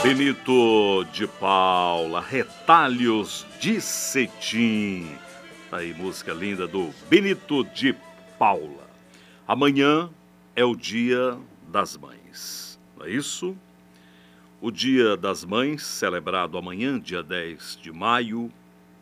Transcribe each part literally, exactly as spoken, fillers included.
Benito de Paula, Retalhos de Cetim. Aí, música linda do Benito de Paula. Amanhã é o Dia das Mães, não é isso? O Dia das Mães, celebrado amanhã, dia dez de maio.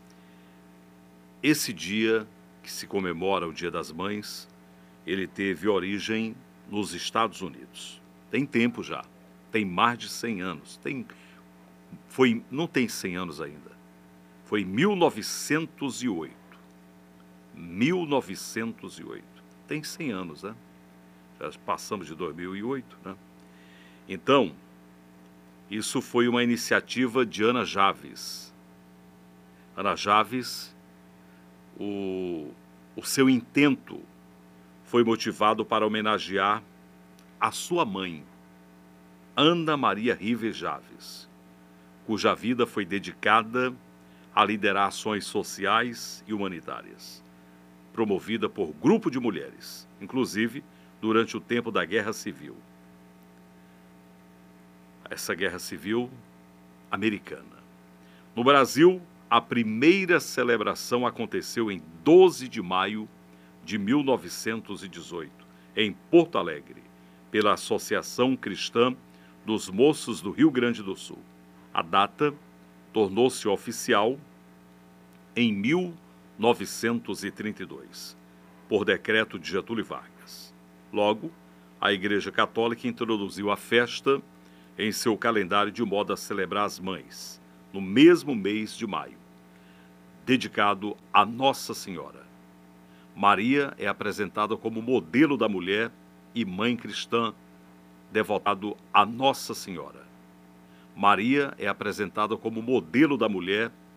Esse dia que se comemora o Dia das Mães, ele teve origem nos Estados Unidos. Tem tempo já. Tem mais de cem anos. Tem, foi, não tem cem anos ainda. Foi em mil novecentos e oito. mil novecentos e oito. Tem cem anos, né? Já passamos de dois mil e oito, né? Então, isso foi uma iniciativa de Ana Chaves. Ana Chaves, o, o seu intento foi motivado para homenagear a sua mãe, Ana Maria Rives Chaves, cuja vida foi dedicada a liderar ações sociais e humanitárias, promovida por grupo de mulheres, inclusive durante o tempo da Guerra Civil. Essa Guerra Civil americana. No Brasil, a primeira celebração aconteceu em doze de maio de mil novecentos e dezoito, em Porto Alegre, pela Associação Cristã dos Moços do Rio Grande do Sul. A data tornou-se oficial em mil novecentos e trinta e dois, por decreto de Getúlio Vargas. Logo, a Igreja Católica introduziu a festa em seu calendário de modo a celebrar as mães, no mesmo mês de maio, dedicado a Nossa Senhora. Maria é apresentada como modelo da mulher e mãe cristã, devotado a Nossa Senhora. Maria é apresentada como modelo da mulher